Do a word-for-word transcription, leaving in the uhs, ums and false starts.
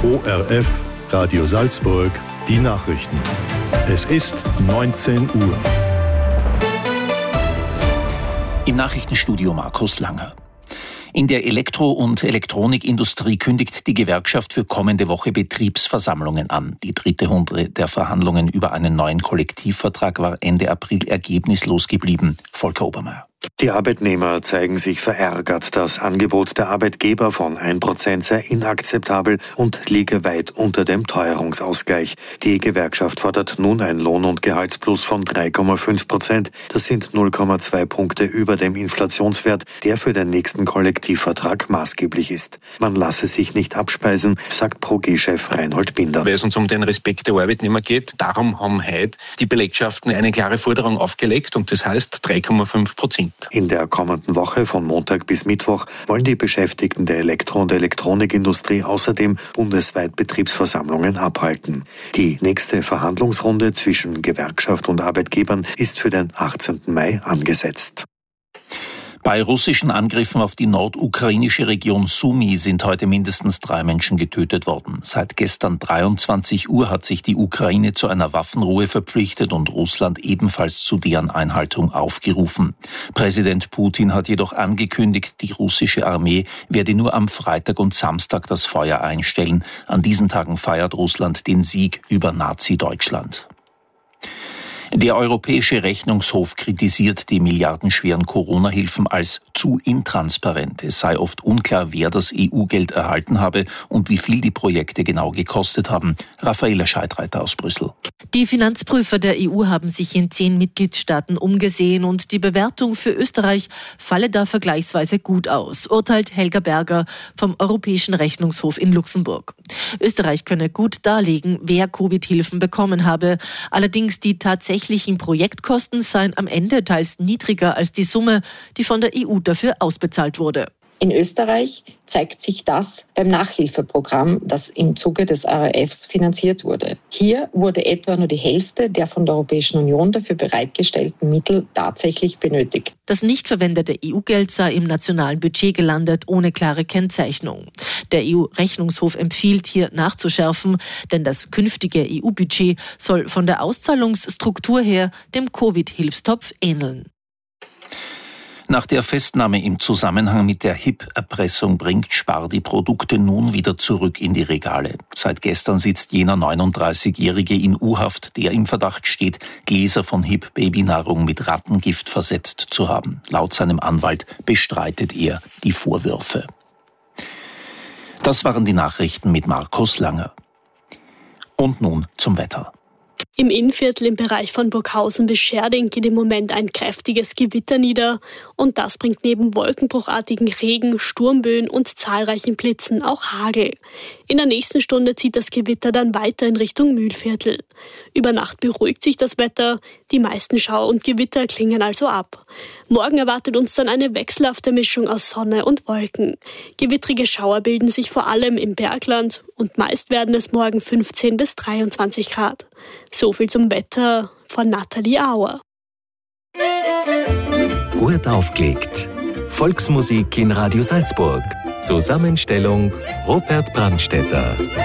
O R F, Radio Salzburg, die Nachrichten. Es ist neunzehn Uhr. Im Nachrichtenstudio Markus Langer. In der Elektro- und Elektronikindustrie kündigt die Gewerkschaft für kommende Woche Betriebsversammlungen an. Die dritte Runde der Verhandlungen über einen neuen Kollektivvertrag war Ende April ergebnislos geblieben. Volker Obermeier. Die Arbeitnehmer zeigen sich verärgert. Das Angebot der Arbeitgeber von ein Prozent sei inakzeptabel und liege weit unter dem Teuerungsausgleich. Die Gewerkschaft fordert nun ein Lohn- und Gehaltsplus von drei Komma fünf Prozent. Das sind null Komma zwei Punkte über dem Inflationswert, der für den nächsten Kollektivvertrag maßgeblich ist. Man lasse sich nicht abspeisen, sagt Pro G-Chef Reinhold Binder. Weil es uns um den Respekt der Arbeitnehmer geht, darum haben heute die Belegschaften eine klare Forderung aufgelegt und das heißt drei Komma fünf Prozent. In der kommenden Woche von Montag bis Mittwoch wollen die Beschäftigten der Elektro- und Elektronikindustrie außerdem bundesweit Betriebsversammlungen abhalten. Die nächste Verhandlungsrunde zwischen Gewerkschaft und Arbeitgebern ist für den achtzehnten Mai angesetzt. Bei russischen Angriffen auf die nordukrainische Region Sumy sind heute mindestens drei Menschen getötet worden. Seit gestern dreiundzwanzig Uhr hat sich die Ukraine zu einer Waffenruhe verpflichtet und Russland ebenfalls zu deren Einhaltung aufgerufen. Präsident Putin hat jedoch angekündigt, die russische Armee werde nur am Freitag und Samstag das Feuer einstellen. An diesen Tagen feiert Russland den Sieg über Nazi-Deutschland. Der Europäische Rechnungshof kritisiert die milliardenschweren Corona-Hilfen als zu intransparent. Es sei oft unklar, wer das E U-Geld erhalten habe und wie viel die Projekte genau gekostet haben. Raffaela Scheidreiter aus Brüssel. Die Finanzprüfer der E U haben sich in zehn Mitgliedstaaten umgesehen und die Bewertung für Österreich falle da vergleichsweise gut aus, urteilt Helga Berger vom Europäischen Rechnungshof in Luxemburg. Österreich könne gut darlegen, wer Covid-Hilfen bekommen habe. Allerdings die tatsächlichen Projektkosten seien am Ende teils niedriger als die Summe, die von der E U dafür ausbezahlt wurde. In Österreich zeigt sich das beim Nachhilfeprogramm, das im Zuge des R R Fs finanziert wurde. Hier wurde etwa nur die Hälfte der von der Europäischen Union dafür bereitgestellten Mittel tatsächlich benötigt. Das nicht verwendete E U-Geld sei im nationalen Budget gelandet, ohne klare Kennzeichnung. Der E U-Rechnungshof empfiehlt, hier nachzuschärfen, denn das künftige E U-Budget soll von der Auszahlungsstruktur her dem Covid-Hilfstopf ähneln. Nach der Festnahme im Zusammenhang mit der H I P-Erpressung bringt Spar die Produkte nun wieder zurück in die Regale. Seit gestern sitzt jener neununddreißigjährige in U-Haft, der im Verdacht steht, Gläser von H I P-Babynahrung mit Rattengift versetzt zu haben. Laut seinem Anwalt bestreitet er die Vorwürfe. Das waren die Nachrichten mit Markus Langer. Und nun zum Wetter. Im Innviertel im Bereich von Burghausen bis Scherding geht im Moment ein kräftiges Gewitter nieder und das bringt neben wolkenbruchartigen Regen, Sturmböen und zahlreichen Blitzen auch Hagel. In der nächsten Stunde zieht das Gewitter dann weiter in Richtung Mühlviertel. Über Nacht beruhigt sich das Wetter, die meisten Schauer und Gewitter klingen also ab. Morgen erwartet uns dann eine wechselhafte Mischung aus Sonne und Wolken. Gewittrige Schauer bilden sich vor allem im Bergland und meist werden es morgen fünfzehn bis dreiundzwanzig Grad. So viel zum Wetter von Nathalie Auer. Gut aufgelegt. Volksmusik in Radio Salzburg. Zusammenstellung Robert Brandstätter.